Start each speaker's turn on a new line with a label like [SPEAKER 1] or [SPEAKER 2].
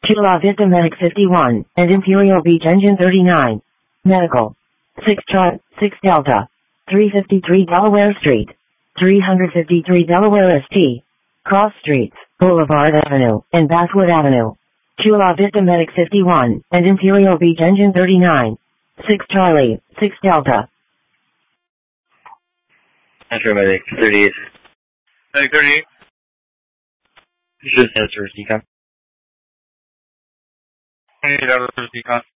[SPEAKER 1] Chula Vista Medic 51, and Imperial Beach Engine 39. Medical. 6 Delta. 353 Delaware Street. 353 Delaware St. Cross Streets, Boulevard Avenue, and Bathwood Avenue. Chula Vista Medic 51, and Imperial Beach Engine 39. 6 Charlie, 6 Delta.
[SPEAKER 2] Metro Medic 38.
[SPEAKER 3] Medic 38.
[SPEAKER 2] Just answer, decon.
[SPEAKER 3] 28 out of 30 decon.